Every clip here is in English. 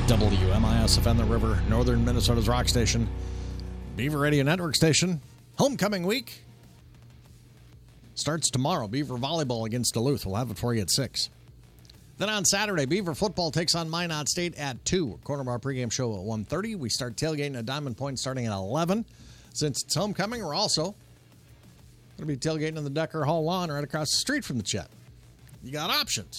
WMIS-FM, the River, Northern Minnesota's rock station, Beaver Radio Network station. Homecoming week starts tomorrow. Beaver volleyball against Duluth. We'll have it for you at 6. Then on Saturday, Beaver football takes on Minot State at 2. Corner of our pregame show at 1:30. We start tailgating at Diamond Point starting at 11. Since it's homecoming, we're also going to be tailgating in the Decker Hall lawn right across the street from the Chet. You got options.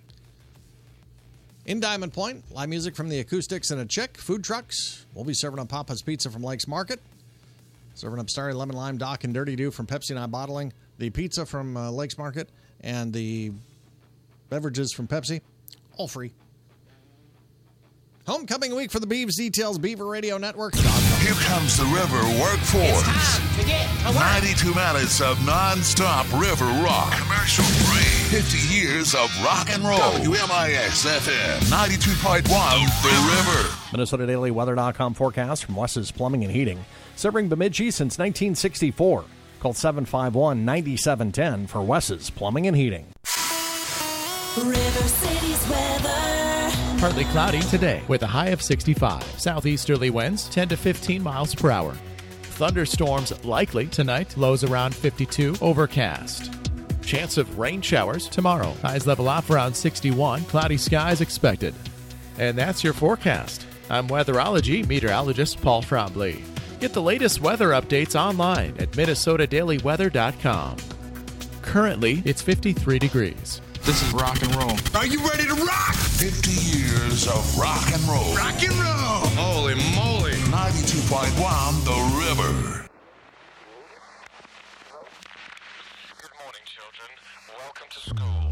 In Diamond Point, live music from the Acoustics and a Chick. Food trucks. We'll be serving up Papa's Pizza from Lakes Market. Serving up Starry Lemon Lime Dock and Dirty Dew from Pepsi and I Bottling. The pizza from Lakes Market and the beverages from Pepsi. All free. Homecoming week for the Beavs. Details, Beaver Radio Network. Here comes the River Workforce. It's time to get to work. 92 minutes of non-stop river rock. Commercial free. 50 years of rock and roll. WMIS FM 92.1 The River. MinnesotaDailyWeather.com forecast from Wes's Plumbing and Heating. Serving Bemidji since 1964. Call 751-9710 for Wes's Plumbing and Heating. River City's weather. Partly cloudy today with a high of 65. Southeasterly winds 10 to 15 miles per hour. Thunderstorms likely tonight. Lows around 52. Overcast. Chance of rain showers tomorrow. Highs level off around 61. Cloudy skies expected. And that's your forecast. I'm weatherology meteorologist Paul Trombley. Get the latest weather updates online at MinnesotaDailyWeather.com. Currently, it's 53 degrees. This is rock and roll. Are you ready to rock? 50 years of rock and roll. Rock and roll! Holy moly! 92.1 The River.